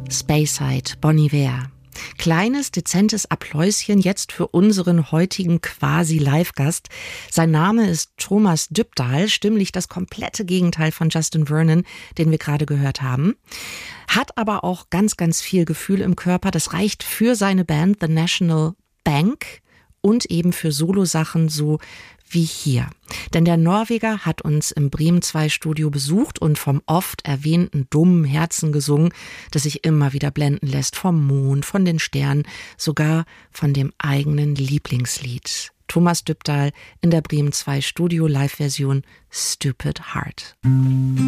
Speyside, Bon Iver. Kleines, dezentes Appläuschen jetzt für unseren heutigen Quasi-Live-Gast. Sein Name ist Thomas Dybdahl, stimmlich das komplette Gegenteil von Justin Vernon, den wir gerade gehört haben. Hat aber auch ganz, ganz viel Gefühl im Körper. Das reicht für seine Band The National Bank und eben für Solosachen so wie hier. Denn der Norweger hat uns im Bremen 2 Studio besucht und vom oft erwähnten dummen Herzen gesungen, das sich immer wieder blenden lässt vom Mond, von den Sternen, sogar von dem eigenen Lieblingslied. Thomas Dybdahl in der Bremen 2 Studio Live-Version Stupid Heart.